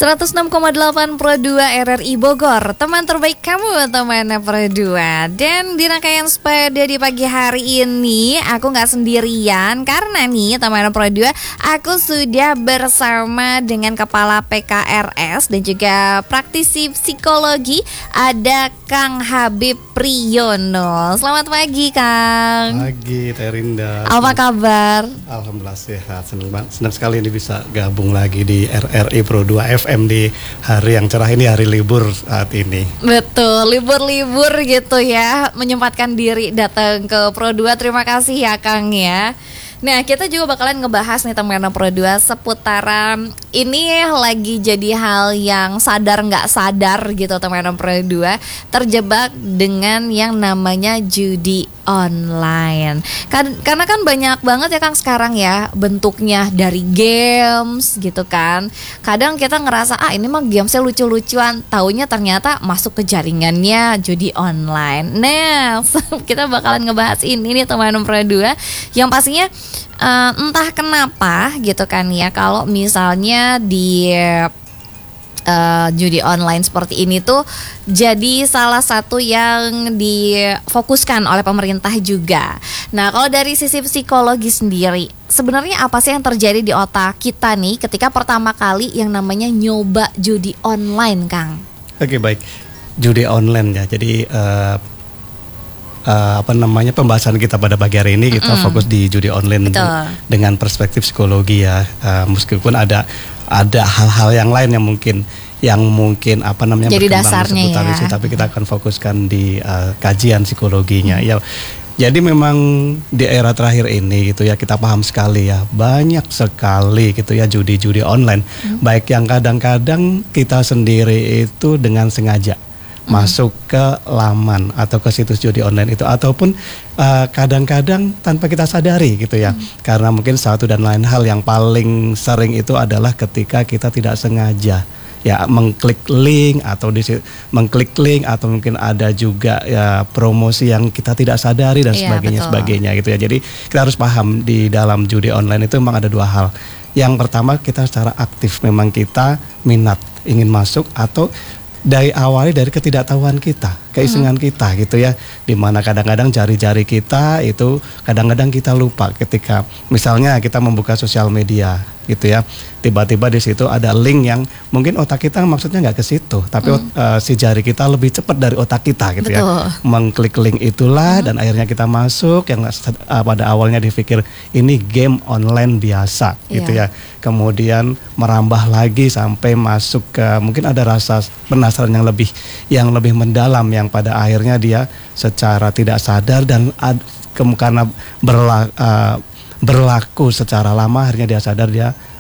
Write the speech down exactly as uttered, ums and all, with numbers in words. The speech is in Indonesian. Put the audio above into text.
seratus enam koma delapan Pro dua R R I Bogor, teman terbaik kamu, teman Pro dua. Dan di rangkaian sepeda di pagi hari ini aku gak sendirian, karena nih teman Pro dua, aku sudah bersama dengan Kepala P K R S dan juga praktisi psikologi, ada Kang Habib Priyono. Selamat pagi Kang. Pagi Terinda. Apa kabar? Alhamdulillah sehat, senang, senang sekali ini bisa gabung lagi di R R I Pro dua F M di hari yang cerah ini, hari libur saat ini. Betul, libur-libur gitu ya, menyempatkan diri datang ke Pro dua. Terima kasih ya Kang ya. Nah, kita juga bakalan ngebahas nih teman Pro dua seputaran ini lagi jadi hal yang sadar nggak sadar gitu teman Pro dua, terjebak dengan yang namanya judi online. Kan, karena kan banyak banget ya Kang sekarang ya bentuknya, dari games gitu kan. Kadang kita ngerasa ah ini mah gamesnya lucu-lucuan, taunya ternyata masuk ke jaringannya judi online. Nah, kita bakalan ngebahas ini nih teman Pro dua, yang pastinya Uh, entah kenapa gitu kan ya, kalau misalnya di uh, judi online seperti ini tuh jadi salah satu yang difokuskan oleh pemerintah juga. Nah, kalau dari sisi psikologi sendiri, sebenarnya apa sih yang terjadi di otak kita nih ketika pertama kali yang namanya nyoba judi online, Kang? Oke, baik. Judi online ya, jadi uh, Uh, apa namanya pembahasan kita pada pagi hari ini kita mm. fokus di judi online. Betul. Dengan perspektif psikologi ya, uh, meskipun ada ada hal-hal yang lain yang mungkin yang mungkin apa namanya jadi berkembang dasarnya seputar ya. itu, tapi kita akan fokuskan di uh, kajian psikologinya. Mm. Ya, jadi memang di era terakhir ini gitu ya, kita paham sekali ya, banyak sekali gitu ya judi-judi online, mm. baik yang kadang-kadang kita sendiri itu dengan sengaja masuk ke laman atau ke situs judi online itu, ataupun uh, kadang-kadang tanpa kita sadari gitu ya, hmm. karena mungkin satu dan lain hal. Yang paling sering itu adalah ketika kita tidak sengaja ya mengklik link atau di mengklik link atau mungkin ada juga ya promosi yang kita tidak sadari dan iya, sebagainya betul. sebagainya gitu ya. Jadi kita harus paham di dalam judi online itu memang ada dua hal. Yang pertama, kita secara aktif memang kita minat ingin masuk, atau dari awalnya dari ketidaktahuan kita, keisengan hmm. kita gitu ya, dimana kadang-kadang jari-jari kita itu kadang-kadang kita lupa ketika misalnya kita membuka sosial media gitu ya, tiba-tiba di situ ada link yang mungkin otak kita maksudnya nggak ke situ, tapi hmm. uh, si jari kita lebih cepat dari otak kita gitu. Betul. Ya, mengklik link itulah hmm. dan akhirnya kita masuk yang uh, pada awalnya dipikir ini game online biasa yeah. gitu ya, kemudian merambah lagi sampai masuk ke mungkin ada rasa penasaran yang lebih yang lebih mendalam, yang pada akhirnya dia secara tidak sadar dan ad, ke, karena berla, uh, berlaku secara lama, akhirnya dia sadar dia